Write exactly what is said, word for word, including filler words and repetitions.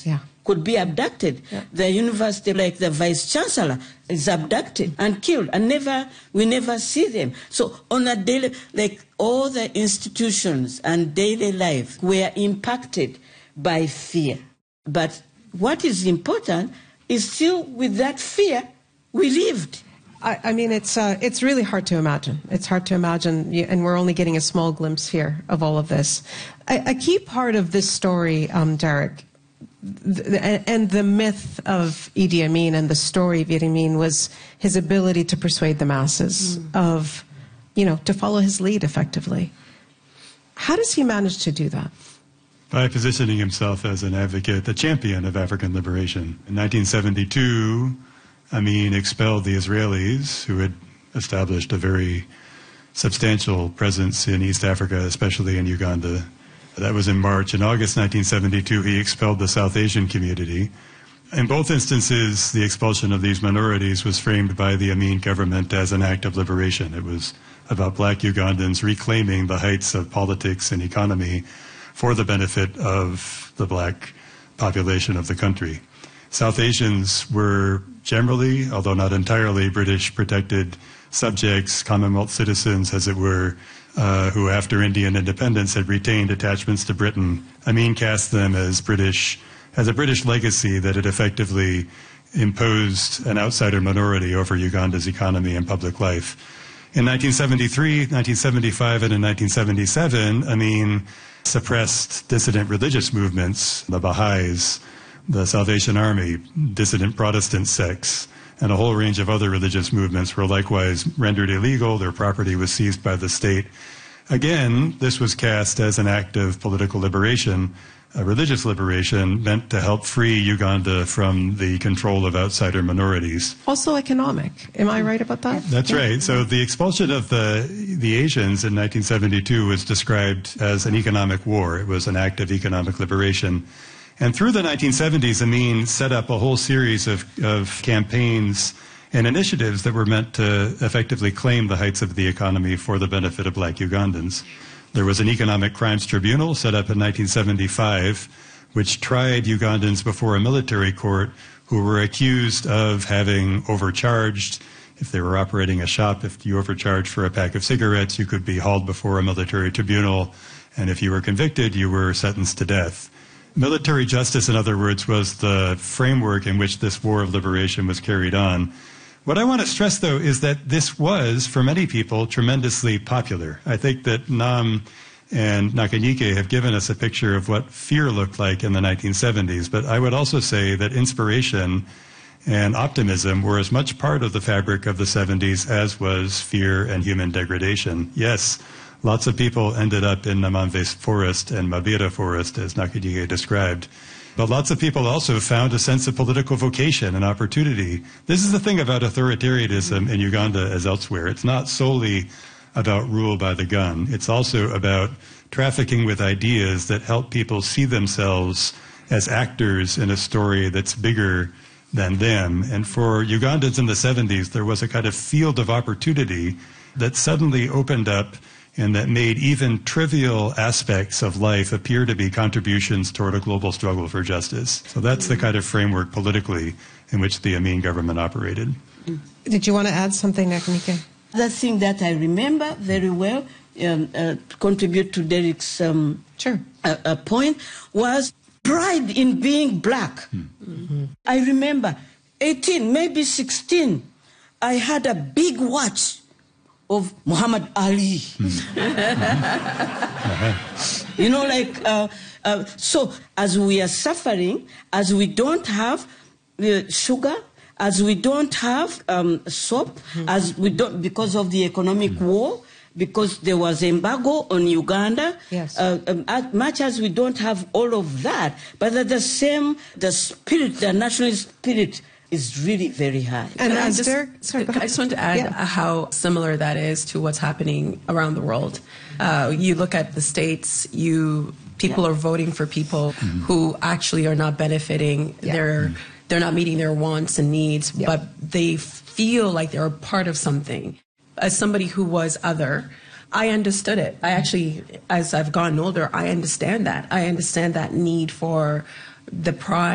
yeah. could be abducted. Yeah. The university, like the vice chancellor, is abducted and killed, and never we never see them. So on a daily, like all the institutions and daily life were impacted by fear. But what is important is still with that fear we lived. I, I mean, it's uh, it's really hard to imagine. It's hard to imagine, and we're only getting a small glimpse here of all of this. A, a key part of this story, um, Derek, th and the myth of Idi Amin and the story of Idi Amin was his ability to persuade the masses mm. of, you know, to follow his lead effectively. How does he manage to do that? By positioning himself as an advocate, the champion of African liberation. In nineteen seventy-two, Amin expelled the Israelis, who had established a very substantial presence in East Africa, especially in Uganda. That was in March. In August nineteen seventy-two, he expelled the South Asian community. In both instances, the expulsion of these minorities was framed by the Amin government as an act of liberation. It was about black Ugandans reclaiming the heights of politics and economy for the benefit of the black population of the country. South Asians were generally, although not entirely, British protected subjects, Commonwealth citizens, as it were, uh, who after Indian independence had retained attachments to Britain. Amin cast them as British, as a British legacy that had effectively imposed an outsider minority over Uganda's economy and public life. In nineteen seventy-three, nineteen seventy-five, and in nineteen seventy-seven, Amin suppressed dissident religious movements, the Baha'is, the Salvation Army, dissident Protestant sects, and a whole range of other religious movements were likewise rendered illegal. Their property was seized by the state. Again, this was cast as an act of political liberation, a religious liberation meant to help free Uganda from the control of outsider minorities. Also economic. Am I right about that? That's yeah. right. So the expulsion of the, the Asians in nineteen seventy-two was described as an economic war. It was an act of economic liberation. And through the nineteen seventies, Amin set up a whole series of, of campaigns and initiatives that were meant to effectively claim the heights of the economy for the benefit of black Ugandans. There was an economic crimes tribunal set up in nineteen seventy-five, which tried Ugandans before a military court who were accused of having overcharged. If they were operating a shop, if you overcharged for a pack of cigarettes, you could be hauled before a military tribunal, and if you were convicted, you were sentenced to death. Military justice, in other words, was the framework in which this war of liberation was carried on. What I want to stress, though, is that this was, for many people, tremendously popular. I think that Nam and Nakanyike have given us a picture of what fear looked like in the nineteen seventies, but I would also say that inspiration and optimism were as much part of the fabric of the seventies as was fear and human degradation. Yes, lots of people ended up in Namamve Forest and Mabira Forest, as Nakanyike described. But lots of people also found a sense of political vocation and opportunity. This is the thing about authoritarianism in Uganda as elsewhere. It's not solely about rule by the gun. It's also about trafficking with ideas that help people see themselves as actors in a story that's bigger than them. And for Ugandans in the seventies, there was a kind of field of opportunity that suddenly opened up and that made even trivial aspects of life appear to be contributions toward a global struggle for justice. So that's the kind of framework politically in which the Amin government operated. Did you want to add something, Nakanyike? The thing that I remember very well, um, uh, to contribute to Derek's um, sure. uh, uh, point, was pride in being black. Hmm. Mm-hmm. I remember eighteen, maybe sixteen, I had a big watch of Muhammad Ali. Mm-hmm. You know, like, uh, uh, so as we are suffering, as we don't have uh, sugar, as we don't have um, soap, mm-hmm. as we don't, because of the economic mm-hmm. war, because there was embargo on Uganda, yes. uh, um, as much as we don't have all of that, but at the same, the spirit, the nationalist spirit is really very high. And I just, sorry, I just want to add yeah. how similar that is to what's happening around the world. Uh, you look at the States, you people yeah. are voting for people mm-hmm. who actually are not benefiting. Yeah. They're mm-hmm. they're not meeting their wants and needs, yeah. but they feel like they're a part of something. As somebody who was other, I understood it. I actually, as I've gotten older, I understand that. I understand that need for the pride